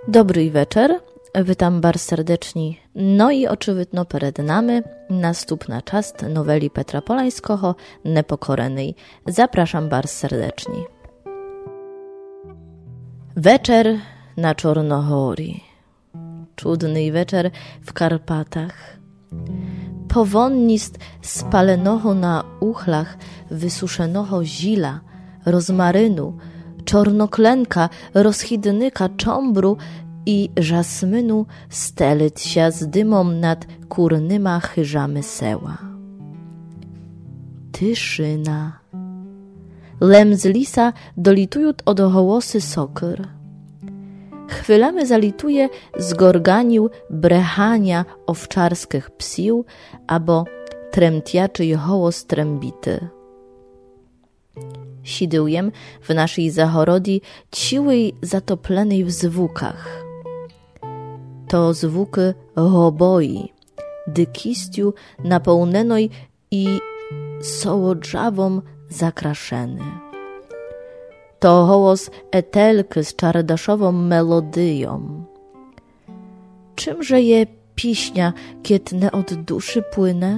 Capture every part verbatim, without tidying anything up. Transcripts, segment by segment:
Добрий вечір, witam bardzo serdecznie. No i oczywitno przed nami następna część noweli Petra Polańskiego Niepokorenej. Zapraszam bardzo serdecznie. Wieczór na Czornohorii. Czudny wieczór w Karpatach. Powonnist spalonego na uchlach wysuszonego zila, rozmarynu, czornoklenka, rozchidnyka czombru i żasmynu stelit się z dymą nad kurnyma chyżamy seła. Tyszyna. Lem z lisa dolitują od hołosy sokr. Chwilami zalituje zgorganił brechania owczarskich psił albo tremtiaczy hołos trębity. Sidyłem w naszej zachorodzi ciłej zatoplenej w zwukach. To zwuki hoboi, dykistiu napełnenoj i sołodrzawą zakraszeny. To hołos etelky z czardaszową melodyją. Czymże je piśnia, kietne od duszy płynę?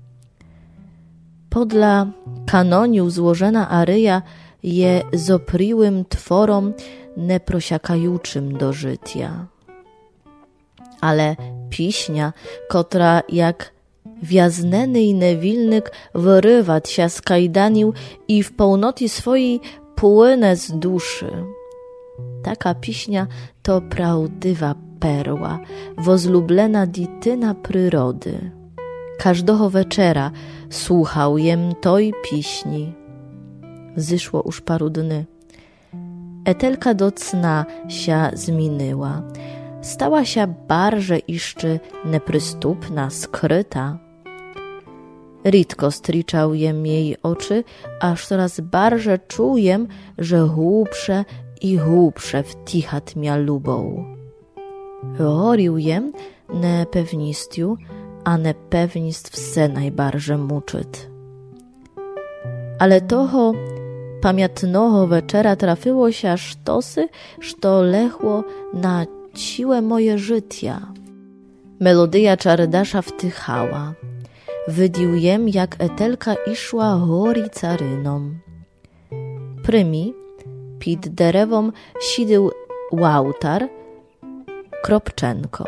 Podla kanoniu złożona aryja je zopriłym tworom neprosiakajuczym do życia. Ale piśnia, kotra jak wiazneny i niewilnyk wyrywać się z kajdaniu i w pełnoty swojej płynę z duszy. Taka piśnia to prawdywa perła, wozlublena dityna przyrody. Każdego wieczera słuchał jem toj piśni. Zyszło już paru dni. Etelka do cna się zmieniła. Stała się barże iszczy nieprystupna, skryta. Ritko striczał jem jej oczy, aż coraz barże czułem, że głupsze i głupsze wtichat mia lubą. Horił jem nepewnistiu, a nepewnist wse najbarże muczyt. Ale toho pamiętnego wieczera trafiło się sztosy, što lechło na ciłe moje życia. Melodia czardasza wtychała. Wydił jem, jak etelka iszła hori caryną. Prymi, pід derewą sidył łautar, Kropczenko.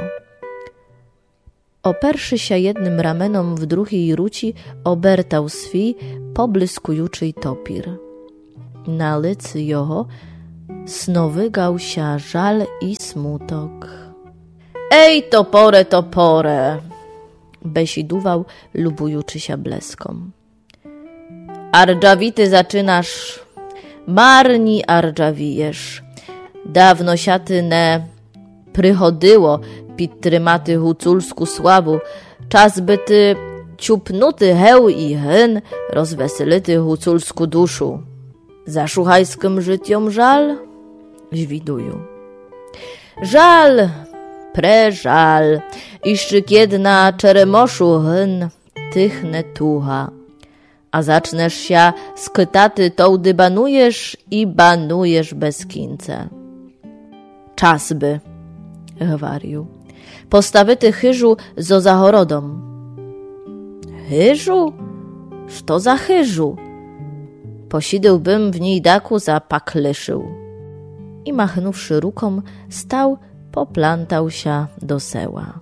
Operszy się jednym ramenom w drugiej ruci, obertał swi poblyskujuczy topir. Na licy jeho snowygał się żal i smutok. Ej, topore, topore! Besiduwał, lubujuczy się bleskom. Ardżawity zaczynasz, marni ardżawijesz. Dawno siaty ne prychodyło pід trymaty huculsku sławu, czas by ty ciupnuty heł i hyn rozweselity huculsku duszu. Za szuchajskim życiom żal? Żwiduju. Żal, preżal, iszczy kiedy na czeremoszu hyn tychne tucha. A zaczniesz się skytaty tołdy banujesz i banujesz bez kince. Czas by, gwarił. Postawyty chyżu zo zahorodą. Chyżu? Što za chyżu? Posidyłbym w niej daku za paklyszył. I machnąwszy ruką, stał, poplantał się do seła.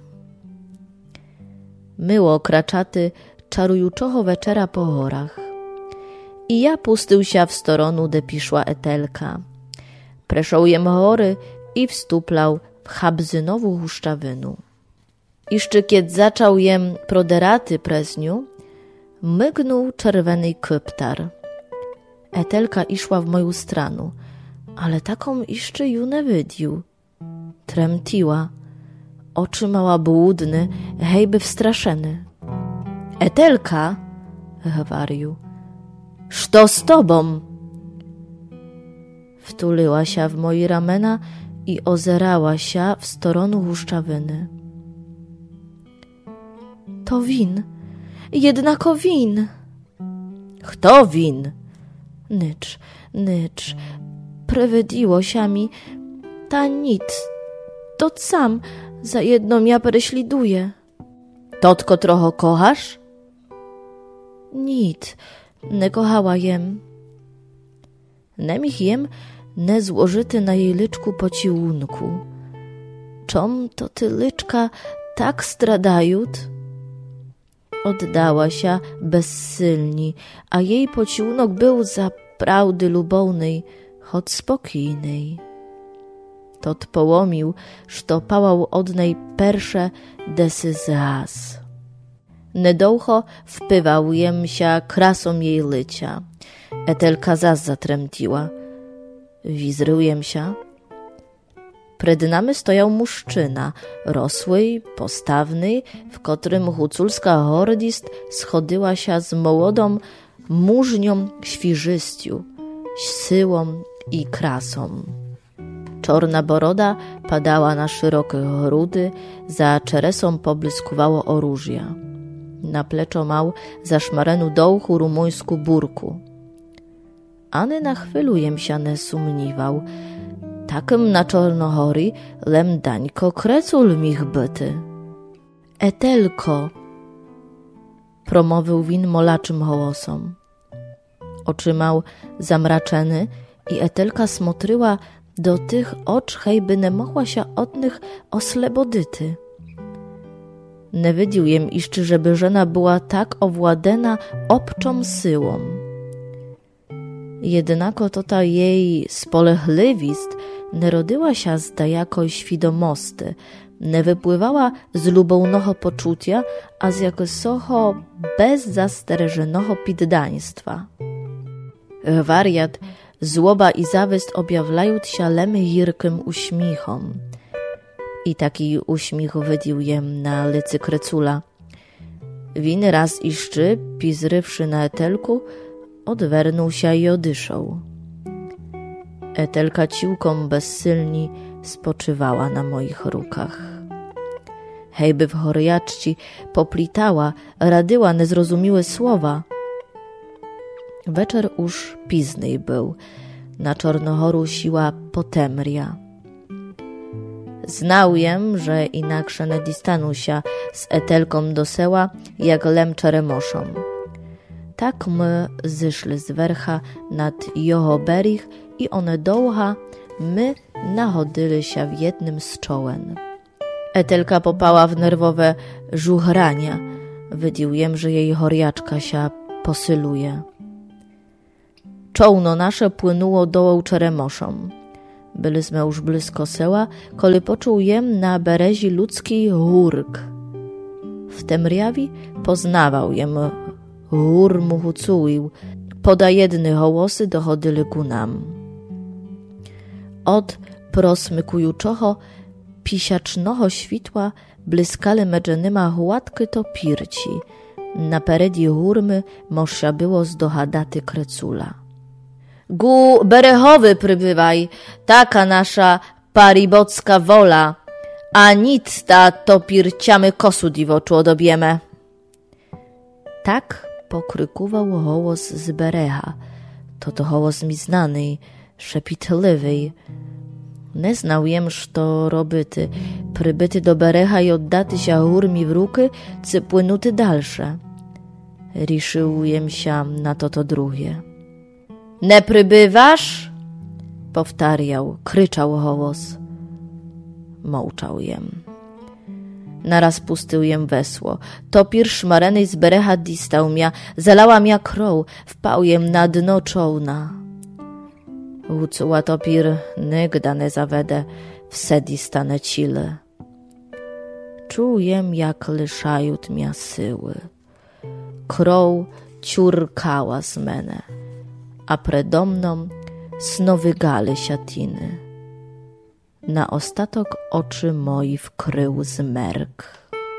Myło kraczaty czarujuczocho wieczera po horach. I ja pustył się w storonu, de piszła etelka. Preszął jem hory i wstuplał w chabzynową huszczawynu. Iszczy kiedy zaczął jem proderaty prezniu, mygnął czerwony kyptar. Etelka iszła w moją stranu, ale taką iszczy ju nie wydił. Tremtiła, oczy mała błudny, hejby wstraszeny. Etelka, gwarił, što z tobą? Wtuliła się w moje ramena i ozerała się w stronę huszczawyny. To win, jednako win. Kto win? Nycz, nycz, prewydiło się mi, ta nic, to sam za jedną ja preśliduję. Totko trochę kochasz? Nic, nie kochała jem. Nemich jem ne złożyty na jej lyczku pociłunku. Czom to ty lyczka tak stradajut? Oddała się bezsylni, a jej pociłunok był za prawdy lubownej, choć spokojnej. Tot połomił, što pałał od niej persze desy zas. Nedoucho wpywał jem się krasą jej lycia. Etelka zas zatremtiła. Wizryłem się. Przed nami stojał muszczyna, rosły, postawny, w którym huculska hordist schodyła się z młodą mużnią świżyściu, syłą i krasą. Czarna boroda padała na szerokie grudy, za czeresą poblyskuwało orужja. Na pleczo mał zaszmarenu dołchu rumuńsku burku. Any na chwilu jem się nie sumniwał. Takim na Czornohori lem dańko krecul mich byty. Etelko, promówił win molaczym głosem. Oczymał zamraczeny i Etelka smotryła do tych ocz, hejby nie mogła się od nich oslebodyty. Nie widział jem iszczy, żeby żona była tak owładena obczą syłą. Jednako to ta jej spolechliwist nie rodyła się z dajakoj świdomosty, nie wypływała z lubownego poczucia, a z jakosocho bezzastereżonego piddaństwa. Wariat, złoba i zawist objawlają się lemy jirkim uśmiechom. I taki uśmiech widział jem na licy krecula. Win raz iszczy, pizrywszy na Etelku, odwernął się i odyszał. Etelka ciłką bezsylni spoczywała na moich rukach. Hejby w choriaczci poplitała, radyła niezrozumiłe słowa. Wieczór już piznej był, na Czornohoru siła potemria. Znał jem, że inaksze nie distanu się z Etelką do seła, jak lem czeremoszom. Tak my zyszli z wercha nad jeho berich i one dołcha, my nachodyli się w jednym z czołem. Etelka popała w nerwowe żuchrania. Widział jem, że jej choriaczka się posyluje. Czołno nasze płynęło dołą czeremoszom. Byliśmy już blisko seła, koli poczuł jem na berezi ludzki hurk. W temriawi poznawał jem hur mu hucuił, poda jedny hołosy dochodyli ku nam. Od prosmykujuczocho pisiacznoho świtła blyskali medżenyma gładkie topirci. Na peredi hurmy mosza było zdohadaty krecula. Gu berechowy przybywaj, taka nasza paribocka wola, a nic ta topirciamy kosu diwoczu odobieme. Tak pokrykował hołos z berecha. To to hołos mi znany, szepitliwy. Nie znał jem, što robyty, przybyty do berecha i oddaty się hurmi w ruky, cy płynuty dalsze. Riszył jem się na to to drugie. Nie przybywasz? Powtarzał, kryczał hołos. Mołczał jem. Naraz pustył jem wesło. Topir szmareny z berecha distał mia, zalała mia krą, wpał jem na dno czołna. Łucuła topir, nigda nie zawedę, wsedi stane cile. Czułem, jak lyszajut mia syły. Krą ciurkała z mene, a predo mną snowy gali siatiny. Na ostatok oczy moi wkrył zmerk.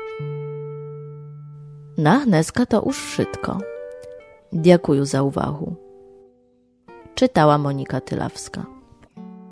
Na dneska to już wszystko. Dziękuję za uwagę. Czytała Monika Tylawska.